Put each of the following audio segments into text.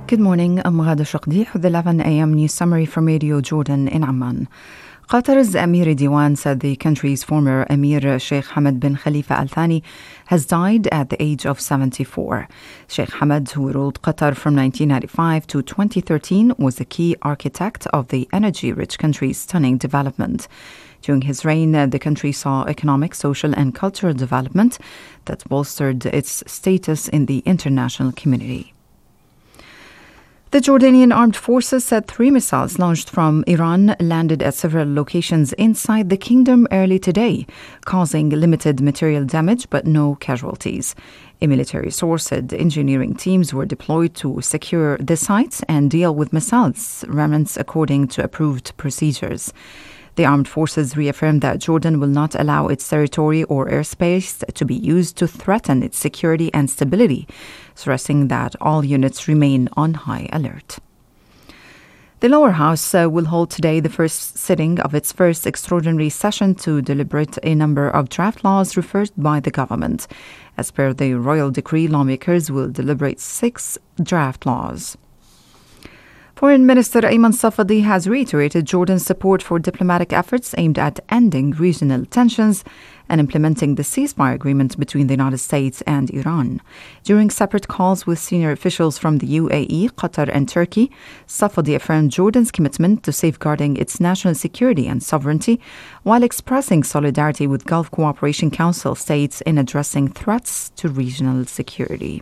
Good morning, I'm Ghada Shaqdi with the 11 a.m. news summary from Radio Jordan in Amman. Qatar's Emir Diwan said the country's former Emir Sheikh Hamad bin Khalifa Al Thani has died at the age of 74. Sheikh Hamad, who ruled Qatar from 1995 to 2013, was the key architect of the energy-rich country's stunning development. During his reign, the country saw economic, social and cultural development that bolstered its status in the international community. The Jordanian Armed Forces said 3 missiles launched from Iran landed at several locations inside the kingdom early today, causing limited material damage but no casualties. A military source said engineering teams were deployed to secure the sites and deal with missiles remnants according to approved procedures. The armed forces reaffirmed that Jordan will not allow its territory or airspace to be used to threaten its security and stability, stressing that all units remain on high alert. The lower house will hold today the first sitting of its first extraordinary session to deliberate a number of draft laws referred by the government. As per the royal decree, lawmakers will deliberate 6 draft laws. Foreign Minister Ayman Safadi has reiterated Jordan's support for diplomatic efforts aimed at ending regional tensions and implementing the ceasefire agreement between the United States and Iran. During separate calls with senior officials from the UAE, Qatar and Turkey, Safadi affirmed Jordan's commitment to safeguarding its national security and sovereignty while expressing solidarity with Gulf Cooperation Council states in addressing threats to regional security.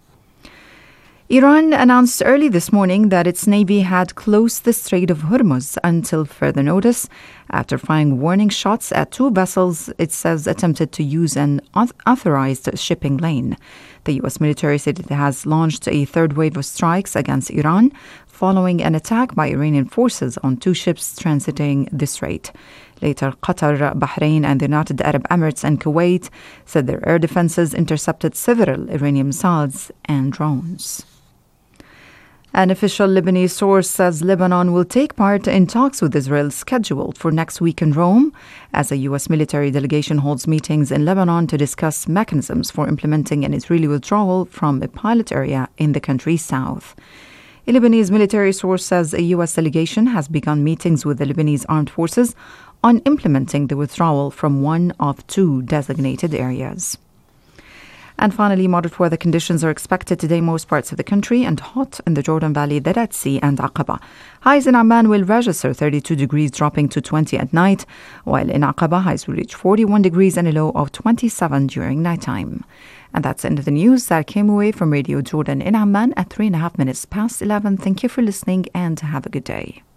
Iran announced early this morning that its navy had closed the Strait of Hormuz until further notice after firing warning shots at 2 vessels it says attempted to use an unauthorized shipping lane. The U.S. military said it has launched a third wave of strikes against Iran following an attack by Iranian forces on 2 ships transiting the strait. Later, Qatar, Bahrain and the United Arab Emirates and Kuwait said their air defenses intercepted several Iranian missiles and drones. An official Lebanese source says Lebanon will take part in talks with Israel scheduled for next week in Rome as a U.S. military delegation holds meetings in Lebanon to discuss mechanisms for implementing an Israeli withdrawal from a pilot area in the country's south. A Lebanese military source says a U.S. delegation has begun meetings with the Lebanese armed forces on implementing the withdrawal from one of 2 designated areas. And finally, moderate weather conditions are expected today in most parts of the country and hot in the Jordan Valley, the Red Sea and Aqaba. Highs in Amman will register 32 degrees, dropping to 20 at night, while in Aqaba, highs will reach 41 degrees and a low of 27 during nighttime. And that's the end of the news that came away from Radio Jordan in Amman at 3.5 minutes past 11. Thank you for listening and have a good day.